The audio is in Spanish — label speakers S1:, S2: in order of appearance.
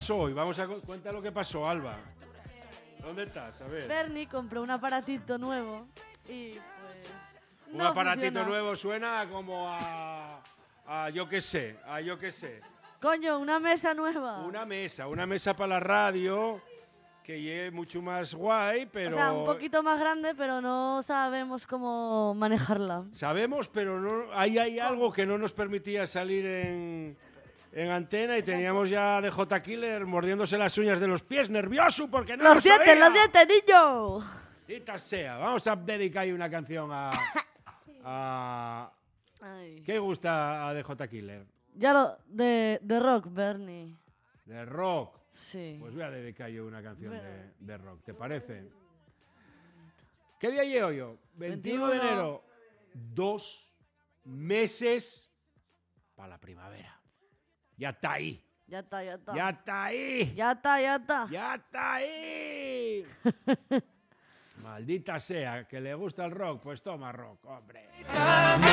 S1: pasó hoy? Cuenta lo que pasó, Alba. ¿Dónde estás? A ver.
S2: Bernie compró un aparatito nuevo y pues...
S1: Un aparatito nuevo suena como a yo qué sé.
S2: Coño, una mesa nueva.
S1: Una mesa para la radio, que es mucho más guay, pero...
S2: O sea, un poquito más grande, pero no sabemos cómo manejarla.
S1: Sabemos, pero no, hay algo que no nos permitía salir en antena y teníamos ya de J. Killer mordiéndose las uñas de los pies, nervioso porque no
S2: ¡Los dientes, niño!
S1: Dita sea, vamos a dedicar ahí una canción a ¿qué gusta a DJ Killer?
S2: Ya de rock, Bernie.
S1: De rock.
S2: Sí.
S1: Pues voy a dedicar yo una canción de rock, ¿te parece? ¿Qué día llevo yo? 21 de enero. 2 meses para la primavera. Ya está ahí.
S2: Ya está.
S1: Ya está ahí.
S2: Ya está.
S1: Ya está ahí. Maldita sea, que le gusta el rock, pues toma rock, hombre.